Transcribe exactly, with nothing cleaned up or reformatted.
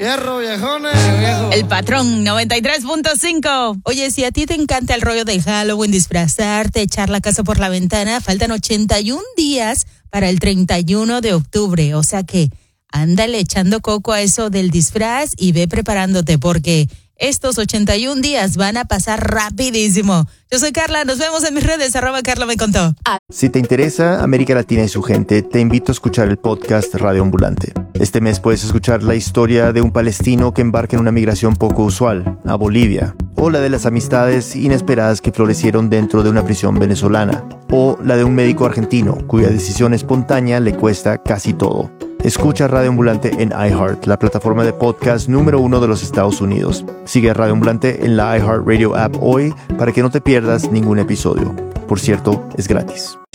Fierro, viejones. El Patrón noventa y tres punto cinco. Oye, si a ti te encanta el rollo del Halloween, disfrazarte, echar la casa por la ventana, faltan ochenta y un días para el treinta y uno de octubre. O sea que ándale echando coco a eso del disfraz y ve preparándote porque estos ochenta y un días van a pasar rapidísimo. Yo soy Carla, nos vemos en mis redes, arroba Carla me contó. Si te interesa América Latina y su gente, te invito a escuchar el podcast Radio Ambulante. Este mes puedes escuchar la historia de un palestino que embarca en una migración poco usual, a Bolivia, o la de las amistades inesperadas que florecieron dentro de una prisión venezolana, o la de un médico argentino cuya decisión espontánea le cuesta casi todo. Escucha Radio Ambulante en iHeart, la plataforma de podcast número uno de los Estados Unidos. Sigue a Radio Ambulante en la iHeartRadio app hoy para que no te pierdas ningún episodio. Por cierto, es gratis.